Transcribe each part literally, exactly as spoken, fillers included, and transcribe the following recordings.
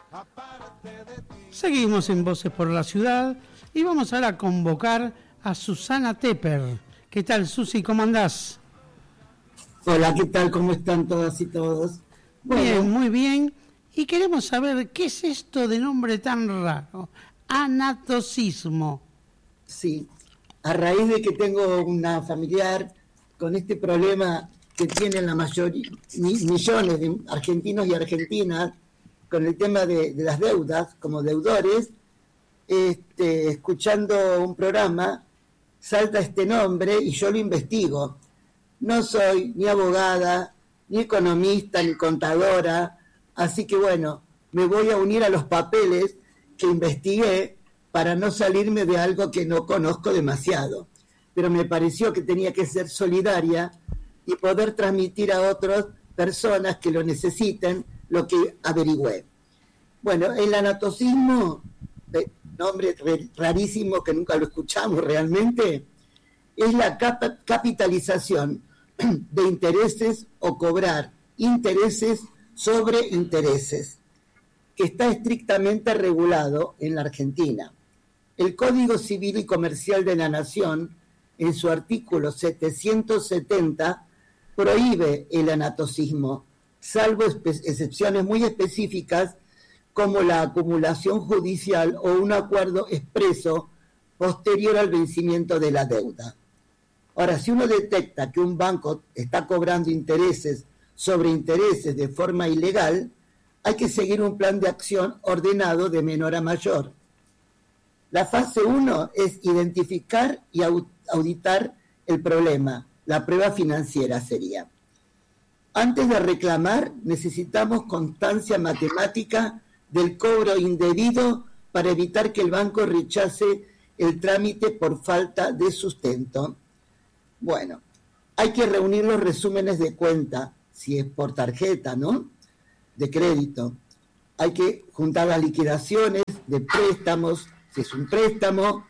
Seguimos en Voces por la Ciudad y vamos ahora a convocar a Susana Tepper. ¿Qué tal, Susi? ¿Cómo andás? Hola, ¿qué tal? ¿Cómo están todas y todos? Bueno, bien, muy bien. Y queremos saber qué es esto de nombre tan raro, anatocismo. Sí, a raíz de que tengo una familiar con este problema que tienen la mayoría, millones de argentinos y argentinas, con el tema de, de las deudas, como deudores, este, escuchando un programa, salta este nombre y yo lo investigo. No soy ni abogada, ni economista, ni contadora, así que bueno, me voy a unir a los papeles que investigué para no salirme de algo que no conozco demasiado. Pero me pareció que tenía que ser solidaria y poder transmitir a otras personas que lo necesiten lo que averigüé. Bueno, el anatocismo, nombre rarísimo que nunca lo escuchamos realmente, es la cap- capitalización de intereses o cobrar intereses sobre intereses, que está estrictamente regulado en la Argentina. El Código Civil y Comercial de la Nación, en su artículo setecientos setenta, prohíbe el anatocismo, salvo espe- excepciones muy específicas como la acumulación judicial o un acuerdo expreso posterior al vencimiento de la deuda. Ahora, si uno detecta que un banco está cobrando intereses sobre intereses de forma ilegal, hay que seguir un plan de acción ordenado de menor a mayor. La fase uno es identificar y auditar el problema. La prueba financiera sería. Antes de reclamar, necesitamos constancia matemática del cobro indebido para evitar que el banco rechace el trámite por falta de sustento. Bueno, hay que reunir los resúmenes de cuenta, si es por tarjeta, ¿no?, de crédito. Hay que juntar las liquidaciones de préstamos, si es un préstamo,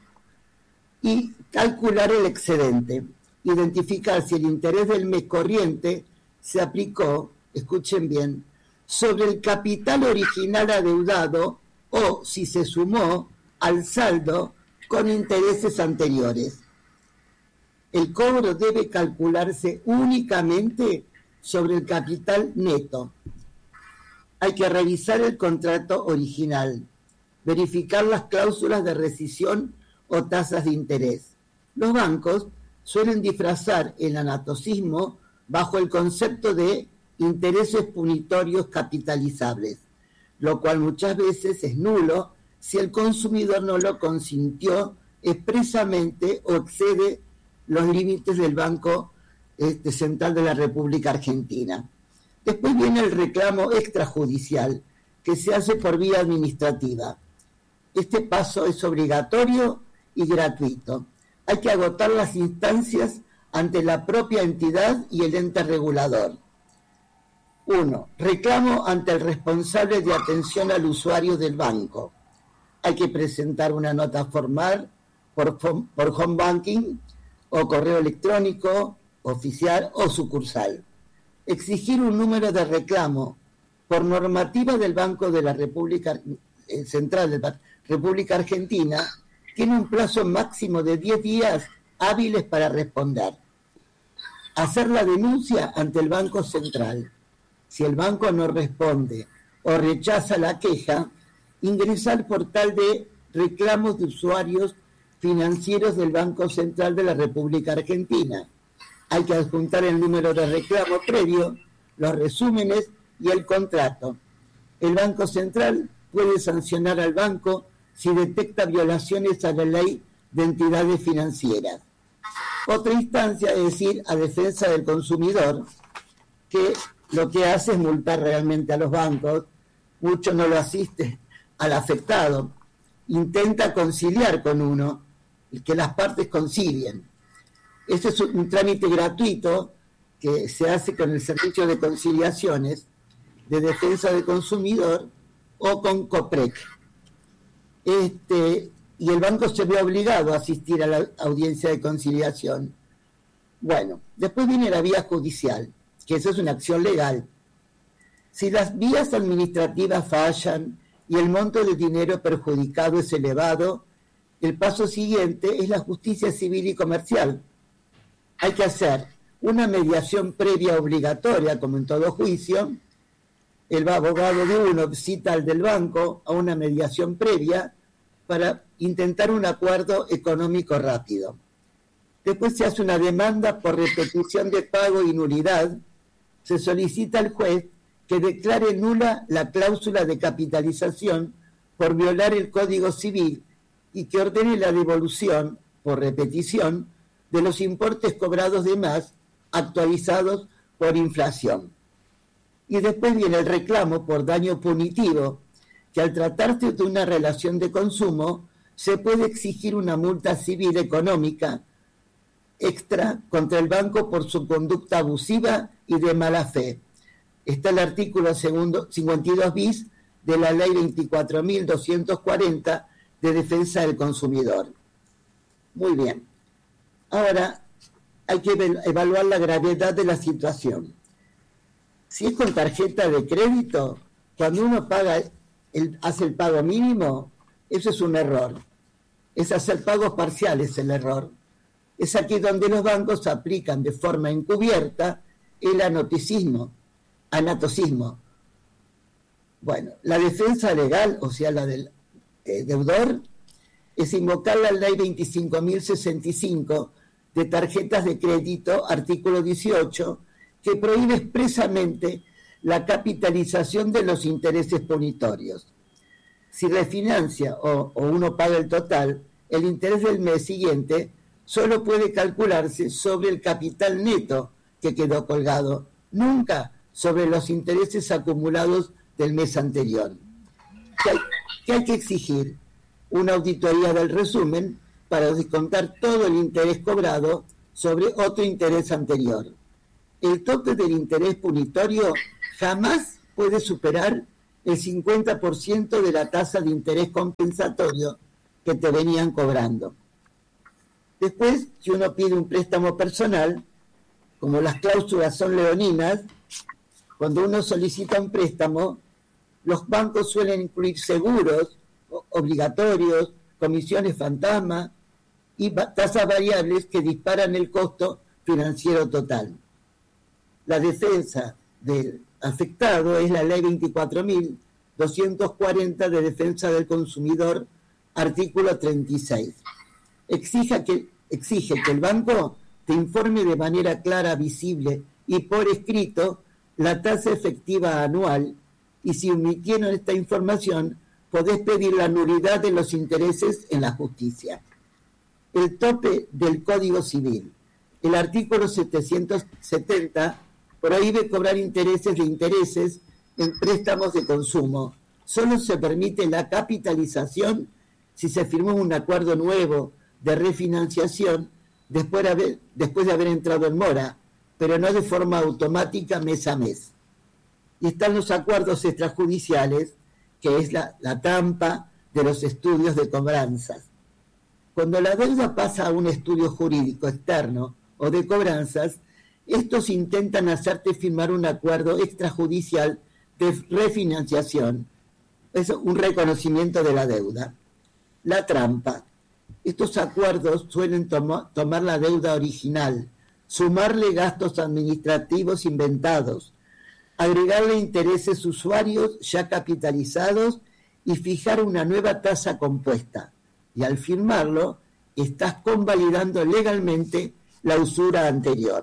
y calcular el excedente. Identificar si el interés del mes corriente se aplicó, escuchen bien, sobre el capital original adeudado o si se sumó al saldo con intereses anteriores. El cobro debe calcularse únicamente sobre el capital neto. Hay que revisar el contrato original, verificar las cláusulas de rescisión o tasas de interés. Los bancos suelen disfrazar el anatocismo bajo el concepto de intereses punitorios capitalizables, lo cual muchas veces es nulo si el consumidor no lo consintió expresamente o excede los límites del Banco este, Central de la República Argentina. Después viene el reclamo extrajudicial, que se hace por vía administrativa. Este paso es obligatorio y gratuito. Hay que agotar las instancias ante la propia entidad y el ente regulador. Uno, reclamo ante el responsable de atención al usuario del banco. Hay que presentar una nota formal por, por home banking o correo electrónico, oficial o sucursal. Exigir un número de reclamo por normativa del Banco de la República eh, Central de la República Argentina tiene un plazo máximo de diez días hábiles para responder. Hacer la denuncia ante el Banco Central. Si el banco no responde o rechaza la queja, ingresa al portal de reclamos de usuarios financieros del Banco Central de la República Argentina. Hay que adjuntar el número de reclamo previo, los resúmenes y el contrato. El Banco Central puede sancionar al banco si detecta violaciones a la ley de entidades financieras. Otra instancia es decir, a defensa del consumidor, que lo que hace es multar realmente a los bancos. Mucho no lo asiste al afectado. Intenta conciliar con uno, y que las partes concilien. Este es un trámite gratuito que se hace con el Servicio de Conciliaciones de Defensa del Consumidor o con COPREC. Este, y el banco se ve obligado a asistir a la audiencia de conciliación. Bueno, después viene la vía judicial, que eso es una acción legal. Si las vías administrativas fallan y el monto de dinero perjudicado es elevado, el paso siguiente es la justicia civil y comercial. Hay que hacer una mediación previa obligatoria, como en todo juicio. El abogado de uno cita al del banco a una mediación previa para intentar un acuerdo económico rápido. Después se hace una demanda por repetición de pago y nulidad. Se solicita al juez que declare nula la cláusula de capitalización por violar el Código Civil y que ordene la devolución, por repetición, de los importes cobrados de más, actualizados por inflación. Y después viene el reclamo por daño punitivo, que al tratarse de una relación de consumo, se puede exigir una multa civil económica extra contra el banco por su conducta abusiva y de mala fe. Está el artículo segundo, cincuenta y dos bis de la ley veinticuatro mil doscientos cuarenta de defensa del consumidor. Muy bien. Ahora hay que evaluar la gravedad de la situación. Si es con tarjeta de crédito, cuando uno paga el, hace el pago mínimo, eso es un error. Es hacer pagos parciales el error. Es aquí donde los bancos aplican de forma encubierta el anoticismo, anatocismo. Bueno, la defensa legal, o sea, la del eh, deudor, es invocar la ley veinticinco mil sesenta y cinco de tarjetas de crédito, artículo dieciocho, que prohíbe expresamente la capitalización de los intereses punitorios. Si refinancia o, o uno paga el total, el interés del mes siguiente solo puede calcularse sobre el capital neto que quedó colgado, nunca sobre los intereses acumulados del mes anterior. ¿Qué hay, qué hay que exigir? Una auditoría del resumen para descontar todo el interés cobrado sobre otro interés anterior. El tope del interés punitorio jamás puede superar el cincuenta por ciento de la tasa de interés compensatorio que te venían cobrando. Después, si uno pide un préstamo personal, como las cláusulas son leoninas, cuando uno solicita un préstamo, los bancos suelen incluir seguros obligatorios, comisiones fantasma y tasas variables que disparan el costo financiero total. La defensa del afectado es la ley veinticuatro mil doscientos cuarenta de defensa del consumidor, artículo treinta y seis. Exige que, exige que el banco te informe de manera clara, visible y por escrito la tasa efectiva anual, y si omitieron esta información, podés pedir la nulidad de los intereses en la justicia. El tope del Código Civil. El artículo setecientos setenta prohíbe cobrar intereses de intereses en préstamos de consumo. Solo se permite la capitalización si se firmó un acuerdo nuevo de refinanciación después de haber, después de haber entrado en mora, pero no de forma automática mes a mes. Y están los acuerdos extrajudiciales, que es la, la trampa de los estudios de cobranzas. Cuando la deuda pasa a un estudio jurídico externo o de cobranzas, estos intentan hacerte firmar un acuerdo extrajudicial de refinanciación. Es un reconocimiento de la deuda. La trampa. Estos acuerdos suelen tom- tomar la deuda original, sumarle gastos administrativos inventados, agregarle intereses usuarios ya capitalizados y fijar una nueva tasa compuesta. Y al firmarlo, estás convalidando legalmente la usura anterior.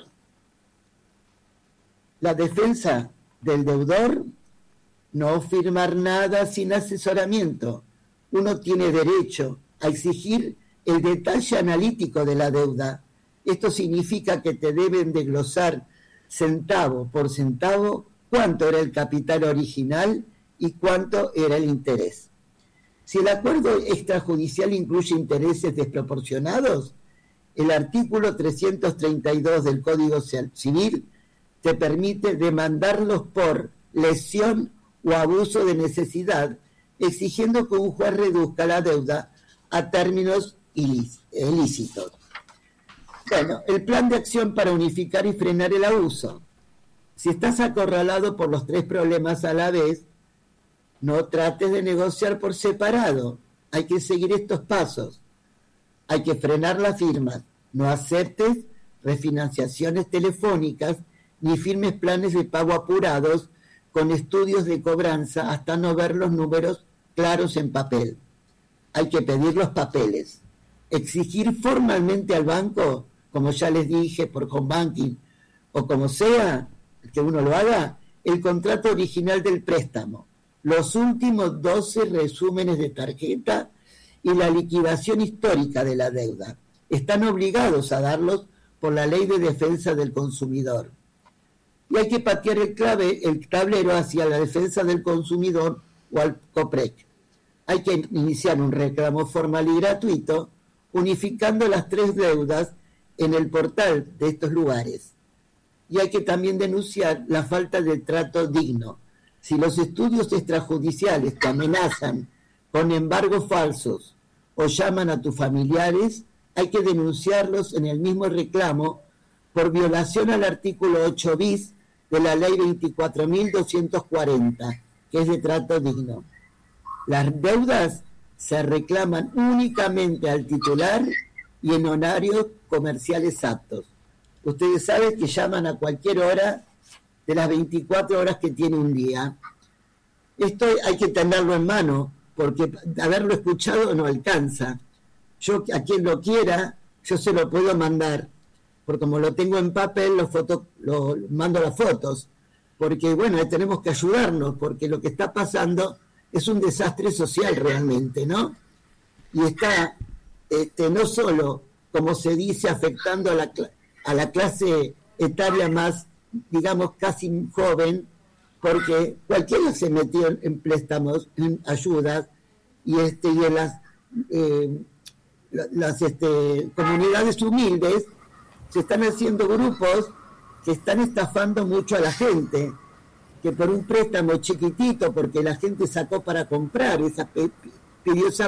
La defensa del deudor: no firmar nada sin asesoramiento. Uno tiene derecho a exigir el detalle analítico de la deuda. Esto significa que te deben desglosar centavo por centavo cuánto era el capital original y cuánto era el interés. Si el acuerdo extrajudicial incluye intereses desproporcionados, el artículo trescientos treinta y dos del Código Civil te permite demandarlos por lesión o abuso de necesidad, exigiendo que un juez reduzca la deuda a términos ilícitos. Bueno, el plan de acción para unificar y frenar el abuso. Si estás acorralado por los tres problemas a la vez, No trates de negociar por separado. Hay que seguir estos pasos. Hay que frenar las firmas. No aceptes refinanciaciones telefónicas ni firmes planes de pago apurados con estudios de cobranza hasta no ver los números claros en papel. Hay que pedir los papeles. Exigir formalmente al banco, como ya les dije, por home banking, o como sea que uno lo haga, el contrato original del préstamo, los últimos doce resúmenes de tarjeta y la liquidación histórica de la deuda. Están obligados a darlos por la Ley de Defensa del Consumidor. Y hay que patear el, clave, el tablero hacia la defensa del consumidor o al COPREC. Hay que iniciar un reclamo formal y gratuito, unificando las tres deudas en el portal de estos lugares. Y hay que también denunciar la falta de trato digno. Si los estudios extrajudiciales te amenazan con embargos falsos o llaman a tus familiares, hay que denunciarlos en el mismo reclamo por violación al artículo ocho bis de la ley veinticuatro mil doscientos cuarenta, que es de trato digno. Las deudas se reclaman únicamente al titular y en horarios comerciales aptos. Ustedes saben que llaman a cualquier hora de las veinticuatro horas que tiene un día. Esto hay que tenerlo en mano, porque haberlo escuchado no alcanza. Yo, a quien lo quiera, yo se lo puedo mandar, porque como lo tengo en papel, lo, foto, lo mando las fotos, porque bueno, tenemos que ayudarnos, porque lo que está pasando es un desastre social realmente, ¿no? Y está este, no solo, como se dice, afectando a la, a la clase etaria más, digamos, casi joven, porque cualquiera se metió en, en préstamos, en ayudas, y, este, y en las, eh, las este, comunidades humildes se están haciendo grupos que están estafando mucho a la gente, que por un préstamo chiquitito, porque la gente sacó para comprar, esa pidió esa